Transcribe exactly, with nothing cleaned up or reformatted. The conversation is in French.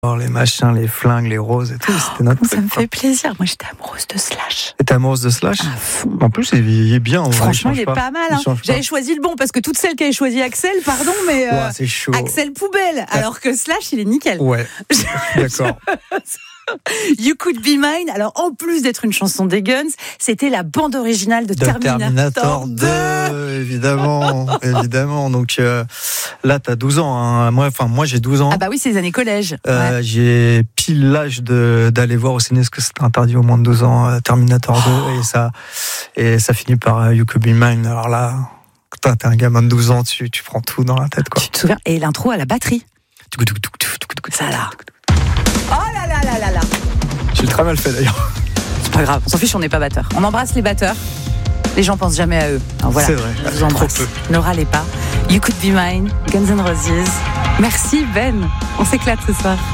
Oh, les machins, les flingues, les roses et tout, c'était notre Oh, ça truc, me quoi. fait plaisir. Moi, j'étais amoureuse de Slash. Et t'es amoureuse de Slash? À fond. En plus, il il est bien. en vrai, Franchement, il, change est pas, mal. Il Hein. change pas. J'avais choisi le bon parce que toutes celles qui avaient choisi Axel, pardon, mais euh, Ouah, c'est chaud. Axel poubelle. Alors que Slash, il est nickel. Ouais, d'accord. You Could Be Mine. Alors, en plus d'être une chanson des Guns, c'était la bande originale de, De Terminator, Terminator deux, évidemment, évidemment. Donc euh, là, t'as douze ans. Hein. Moi, enfin, moi, j'ai douze ans. Ah bah oui, c'est les années collège. Euh, Ouais. J'ai pile l'âge de d'aller voir au ciné, parce que c'était interdit au moins de douze ans, euh, Terminator deux, et ça et ça finit par euh, You Could Be Mine. Alors là, putain, t'es un gamin de douze ans, tu tu prends tout dans la tête, quoi. Tu te souviens? Et l'intro à la batterie. Ça là. Oh là là là là là. J'ai très mal fait d'ailleurs. C'est pas grave, on s'en fiche, on n'est pas batteur. On embrasse les batteurs. Les gens pensent jamais à eux. Alors voilà, C'est vrai, je vous trop embrasse. peu. Ne râlez pas. You Could Be Mine, Guns N' Roses. Merci Ben, on s'éclate ce soir.